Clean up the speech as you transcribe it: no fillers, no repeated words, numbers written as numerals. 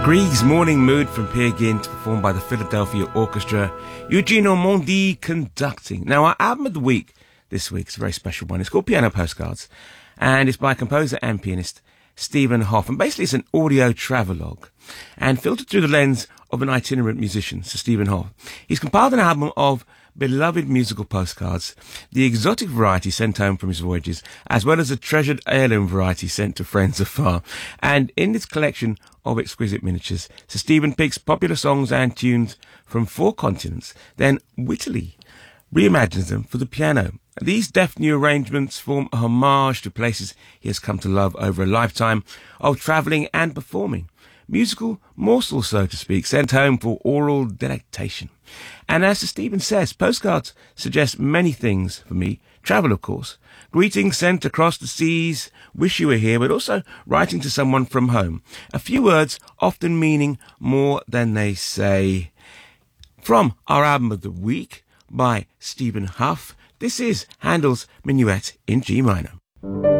Grieg's Morning Mood from Peer Gynt, performed by the Philadelphia Orchestra, Eugene Ormandy conducting. Now, our album of the week this week is a very special one. It's called Piano Postcards, and it's by composer and pianist Stephen Hoff. And basically, it's an audio travelogue and filtered through the lens of an itinerant musician, Sir Stephen Hoff. He's compiled an album of beloved musical postcards, the exotic variety sent home from his voyages, as well as the treasured heirloom variety sent to friends afar. And in this collection of exquisite miniatures, Sir Stephen picks popular songs and tunes from 4 continents, then wittily reimagines them for the piano. These deft new arrangements form a homage to places he has come to love over a lifetime of travelling and performing. Musical morsels, so to speak, sent home for oral delectation. And as Sir Stephen says, postcards suggest many things for me. Travel, of course. Greetings sent across the seas, wish you were here, but also writing to someone from home. A few words often meaning more than they say. From our album of the week by Stephen Hoff, this is Handel's Minuet in G minor.